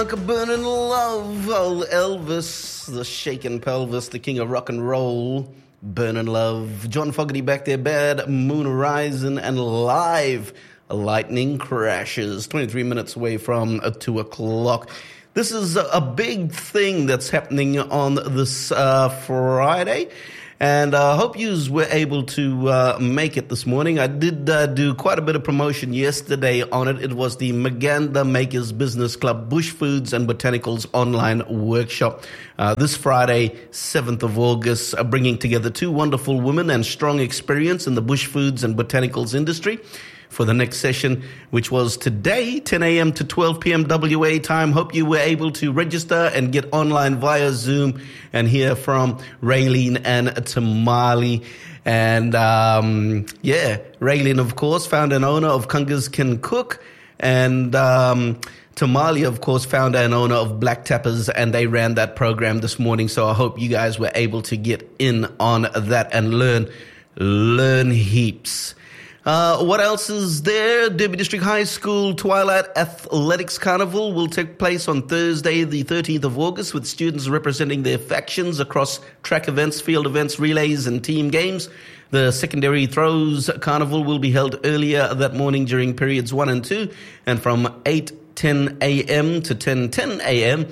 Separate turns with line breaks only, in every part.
Burning love, old Elvis, the shaken pelvis, the king of rock and roll. Burning love. John Fogerty back there, Bad Moon Horizon, and live lightning crashes. 23 minutes away from 2 o'clock. This is a big thing that's happening on this Friday. And I hope you were able to make it this morning. I did do quite a bit of promotion yesterday on it. It was the Maganda Makers Business Club Bush Foods and Botanicals online workshop. This Friday, 7th of August, bringing together two wonderful women and strong experience in the bush foods and botanicals industry for the next session, which was today, 10 a.m. to 12 p.m. WA time. Hope you were able to register and get online via Zoom and hear from Raylene and Tamale. And Raylene, of course, founder and owner of Kungas Can Cook. And Tamale, of course, founder and owner of Black Tappers, and they ran that program this morning. So I hope you guys were able to get in on that and learn heaps. What else is there? Derby District High School Twilight Athletics Carnival will take place on Thursday, the 13th of August, with students representing their factions across track events, field events, relays, and team games. The secondary throws carnival will be held earlier that morning during periods 1 and 2, and from 8:10 a.m. to 10:10 a.m.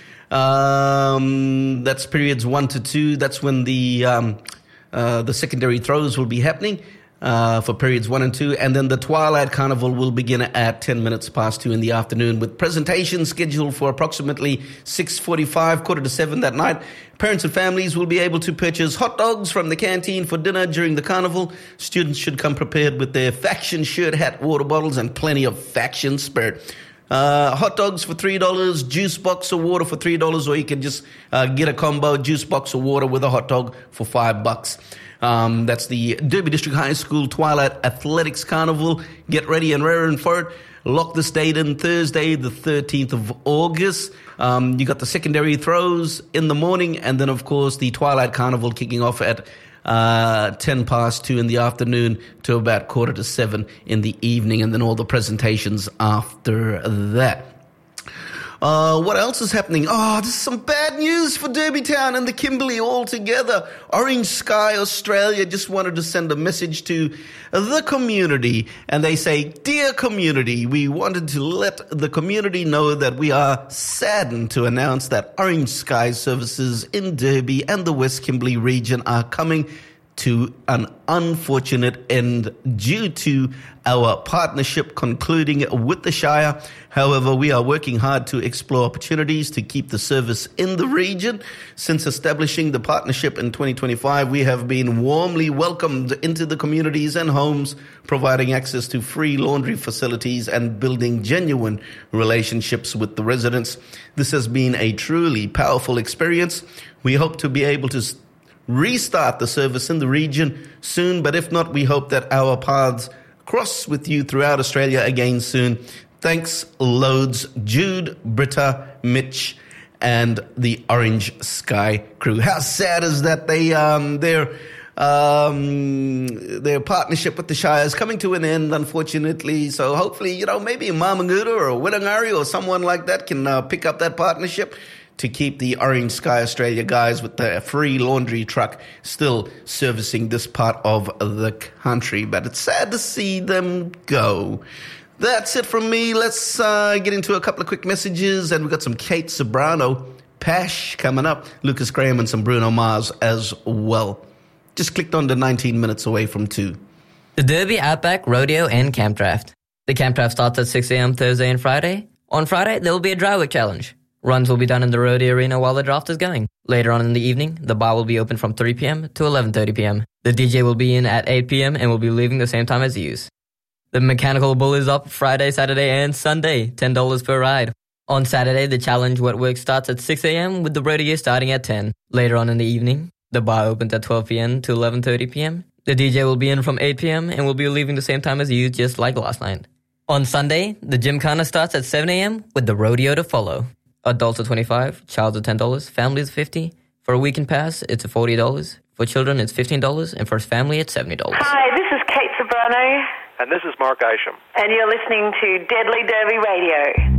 That's periods 1 to 2. That's when the secondary throws will be happening. For periods 1 and 2, and then the Twilight Carnival will begin at 10 minutes past 2 in the afternoon, with presentations scheduled for approximately 6:45, 6:45 that night. Parents and families will be able to purchase hot dogs from the canteen for dinner during the carnival. Students should come prepared with their faction shirt, hat, water bottles, and plenty of faction spirit. Hot dogs for $3, juice box of water for $3, or you can just get a combo, juice box of water with a hot dog for $5. That's the Derby District High School Twilight Athletics Carnival. Get ready and raring for it. Lock this date in, Thursday, the 13th of August. You got the secondary throws in the morning, and then, of course, the Twilight Carnival kicking off at 10 past 2 in the afternoon to about 6:45 in the evening, and then all the presentations after that. What else is happening? Oh, this is some bad news for Derby Town and the Kimberley altogether. Orange Sky Australia just wanted to send a message to the community, and they say, "Dear community, we wanted to let the community know that we are saddened to announce that Orange Sky services in Derby and the West Kimberley region are coming to an unfortunate end due to our partnership concluding with the Shire. However, we are working hard to explore opportunities to keep the service in the region. Since establishing the partnership in 2025, we have been warmly welcomed into the communities and homes, providing access to free laundry facilities and building genuine relationships with the residents. This has been a truly powerful experience. We hope to be able to restart the service in the region soon, but if not, we hope that our paths cross with you throughout Australia again soon. Thanks loads, Jude, Britta, Mitch, and the Orange Sky crew." How sad is that? Their partnership with the Shire is coming to an end, unfortunately. So hopefully, maybe a Mamanguta or a Willangari or someone like that can pick up that partnership to keep the Orange Sky Australia guys with the free laundry truck still servicing this part of the country. But it's sad to see them go. That's it from me. Let's get into a couple of quick messages, and we've got some Kate Sobrano, Pash coming up, Lucas Graham, and some Bruno Mars as well. Just clicked on to 19 minutes away from 2.
The Derby, Outback, Rodeo, and Camp Draft. The Camp Draft starts at 6 a.m. Thursday and Friday. On Friday, there will be a dry work challenge. Runs will be done in the rodeo arena while the draft is going. Later on in the evening, the bar will be open from 3 p.m. to 11:30 p.m. The DJ will be in at 8 p.m. and will be leaving the same time as the use. The Mechanical Bull is up Friday, Saturday, and Sunday, $10 per ride. On Saturday, the challenge wet work starts at 6 a.m. with the rodeo starting at 10. Later on in the evening, the bar opens at 12 p.m. to 11:30 p.m. The DJ will be in from 8 p.m. and will be leaving the same time as the use, just like last night. On Sunday, the Gymkhana starts at 7 a.m. with the rodeo to follow. Adults are $25, child's are $10, families are $50. For a weekend pass, it's $40. For children, it's $15, and for a family, it's $70.
Hi, this is Kate Sobrano.
And this is Mark Isham.
And you're listening to Deadly Derby Radio.